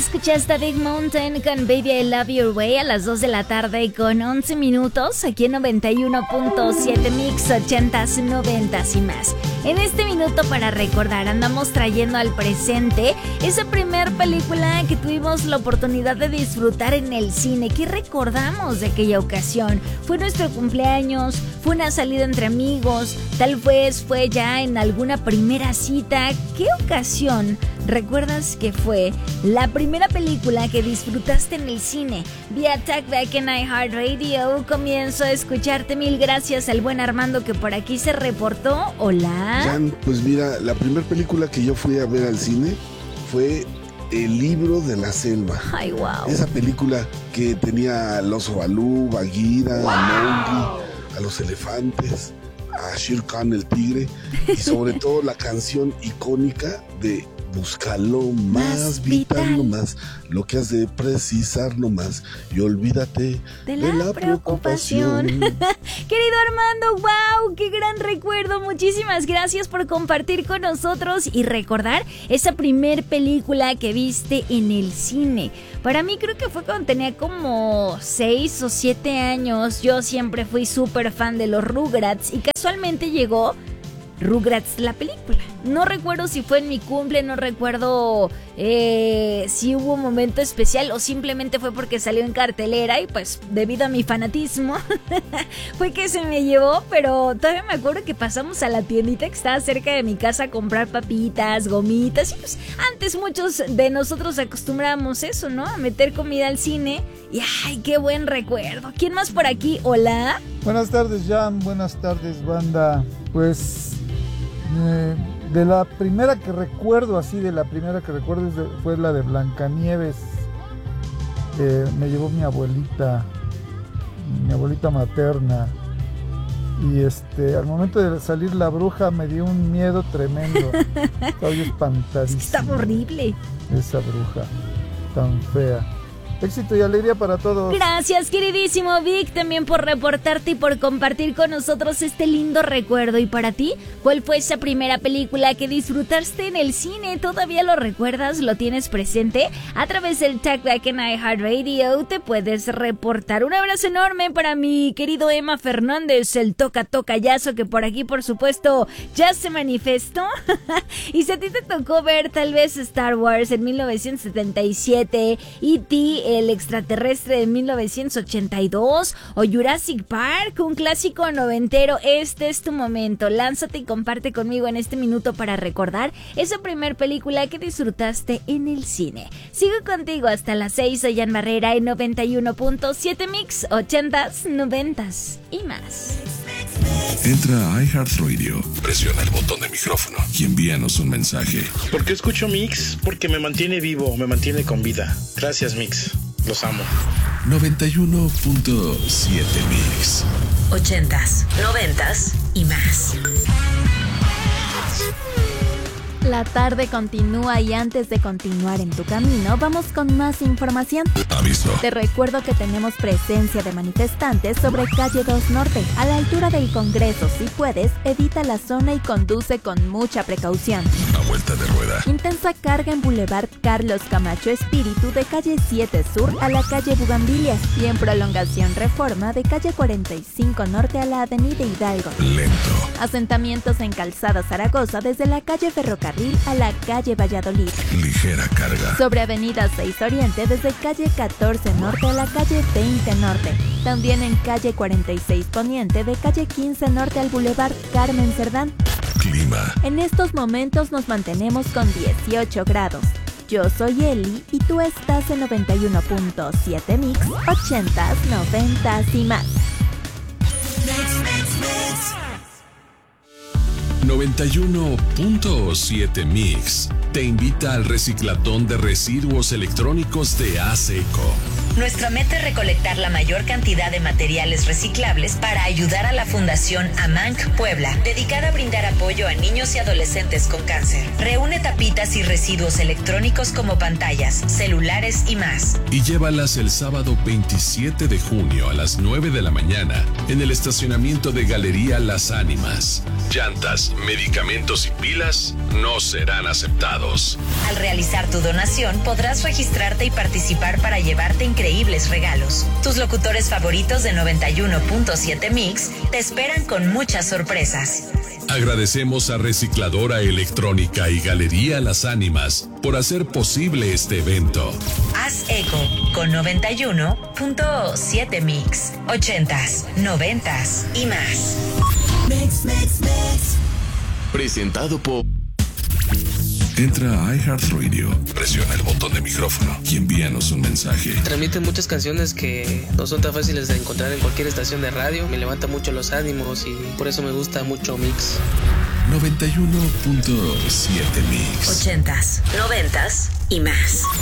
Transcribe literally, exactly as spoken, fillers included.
Escuchaste a Big Mountain con Baby I Love Your Way a las dos de la tarde y con once minutos aquí en noventa y uno punto siete Mix, ochentas, noventas y más. En este minuto para recordar andamos trayendo al presente esa primer película que tuvimos la oportunidad de disfrutar en el cine. ¿Qué recordamos de aquella ocasión? ¿Fue nuestro cumpleaños? ¿Fue una salida entre amigos? Tal vez fue ya en alguna primera cita. ¿Qué ocasión recuerdas que fue la primera película que disfrutaste en el cine? Vía Talkback en iHeartRadio comienzo a escucharte. Mil gracias al buen Armando que por aquí se reportó. Hola. Jan, pues mira, la primera película que yo fui a ver al cine fue El Libro de la Selva. Ay, wow. Esa película que tenía al oso Balú, Bagheera, wow, a Mowgli, a los elefantes, a Shere Khan el tigre y sobre todo la canción icónica de Búscalo más, más vital, vital nomás, lo que has de precisar nomás y olvídate de la, de la preocupación. preocupación. Querido Armando, wow, qué gran recuerdo. Muchísimas gracias por compartir con nosotros y recordar esa primer película que viste en el cine. Para mí creo que fue cuando tenía como seis o siete años. Yo siempre fui súper fan de los Rugrats y casualmente llegó Rugrats la película. No recuerdo si fue en mi cumple, no recuerdo eh, si hubo un momento especial o simplemente fue porque salió en cartelera y pues debido a mi fanatismo fue que se me llevó, pero todavía me acuerdo que pasamos a la tiendita que estaba cerca de mi casa a comprar papitas, gomitas y pues antes muchos de nosotros acostumbrábamos eso, ¿no? A meter comida al cine y ¡ay, qué buen recuerdo! ¿Quién más por aquí? ¿Hola? Buenas tardes, Jan, buenas tardes, banda. Pues Eh, de la primera que recuerdo, así de la primera que recuerdo es de, fue la de Blancanieves. Eh, me llevó mi abuelita, mi abuelita materna. Y este, al momento de salir la bruja me dio un miedo tremendo. Estaba yo espantadísimo. Está horrible. Esa bruja tan fea. Éxito y alegría para todos. Gracias, queridísimo Vic, también por reportarte y por compartir con nosotros este lindo recuerdo. ¿Y para ti? ¿Cuál fue esa primera película que disfrutaste en el cine? ¿Todavía lo recuerdas? ¿Lo tienes presente? A través del Talkback en iHeartRadio te puedes reportar. Un abrazo enorme para mi querido Emma Fernández, el toca tocayazo que por aquí, por supuesto, ya se manifestó. Y si a ti te tocó ver tal vez Star Wars en mil novecientos setenta y siete, E T el extraterrestre de mil novecientos ochenta y dos o Jurassic Park, un clásico noventero, este es tu momento. Lánzate y comparte conmigo en este minuto para recordar esa primer película que disfrutaste en el cine. Sigo contigo hasta las seis, soy Jan Barrera en noventa y uno punto siete Mix, ochentas, noventas y más. Entra a iHeartRadio, presiona el botón de micrófono y envíanos un mensaje. ¿Por qué escucho Mix? Porque me mantiene vivo, me mantiene con vida. Gracias, Mix. Los amo. noventa y uno punto siete Mix. Ochentas, noventas y más. La tarde continúa y antes de continuar en tu camino, vamos con más información. Aviso. Te recuerdo que tenemos presencia de manifestantes sobre calle dos Norte, a la altura del Congreso. Si puedes, evita la zona y conduce con mucha precaución. A vuelta de rueda. Intensa carga en Boulevard Carlos Camacho Espíritu de calle siete Sur a la calle Bugambilias y en prolongación Reforma de calle cuarenta y cinco Norte a la avenida Hidalgo. Lento. Asentamientos en Calzada Zaragoza desde la calle Ferrocarril a la calle Valladolid. Ligera carga. Sobre avenida seis Oriente desde calle catorce Norte a la calle veinte Norte. También en calle cuarenta y seis Poniente de calle quince Norte al Boulevard Carmen Cerdán. Clima. En estos momentos nos mantenemos con dieciocho grados. Yo soy Eli y tú estás en noventa y uno punto siete Mix, ochentas, noventas y más. noventa y uno punto siete Mix te invita al reciclatón de residuos electrónicos de ASECO. Nuestra meta es recolectar la mayor cantidad de materiales reciclables para ayudar a la Fundación AMANC Puebla, dedicada a brindar apoyo a niños y adolescentes con cáncer. Reúne tapitas y residuos electrónicos como pantallas, celulares y más. Y llévalas el sábado veintisiete de junio a las nueve de la mañana en el estacionamiento de Galería Las Ánimas. Llantas, medicamentos y pilas no serán aceptados. Al realizar tu donación, podrás registrarte y participar para llevarte increíbles regalos. Tus locutores favoritos de noventa y uno punto siete Mix te esperan con muchas sorpresas. Agradecemos a Recicladora Electrónica y Galería Las Ánimas por hacer posible este evento. Haz eco con noventa y uno punto siete Mix. Ochentas, noventas y más. Mix, mix, mix. Presentado por... Entra a iHeartRadio, presiona el botón de micrófono y envíanos un mensaje. Transmiten muchas canciones que no son tan fáciles de encontrar en cualquier estación de radio. Me levanta mucho los ánimos y por eso me gusta mucho Mix. noventa y uno punto siete Mix. Ochentas, noventas y más.